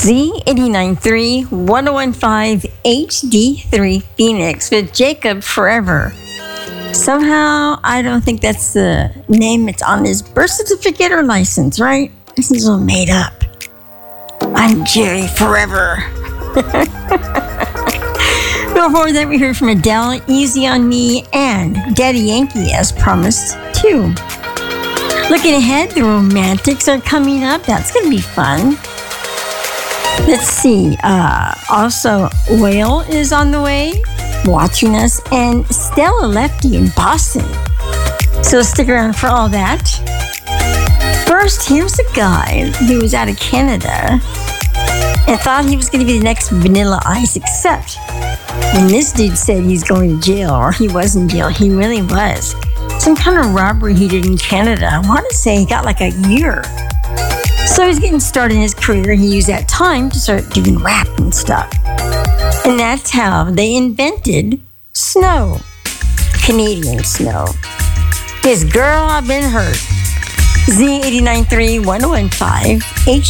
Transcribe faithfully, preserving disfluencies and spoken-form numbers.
Z eight nine three, one oh one five H D three Phoenix with Jacob Forever. Somehow, I don't think that's the name that's on his birth certificate or license, right? This is all made up. I'm Jerry Forever. Before that, we heard from Adele, Easy on Me, and Daddy Yankee, as promised, too. Looking ahead, the Romantics are coming up. That's going to be fun. Let's see. Uh, also, Whale is on the way, watching us, and Stella Lefty in Boston. So stick around for all that. First, here's a guy who was out of Canada and thought he was going to be the next Vanilla Ice, except when this dude said he's going to jail, or he was in jail, he really was. Some kind of robbery he did in Canada. I want to say he got like a year. So he's getting started in his career, and he used that time to start doing rap and stuff. And that's how they invented snow. Canadian snow. His Girl, I've Been Hurt. Z eight nine three, one oh one five H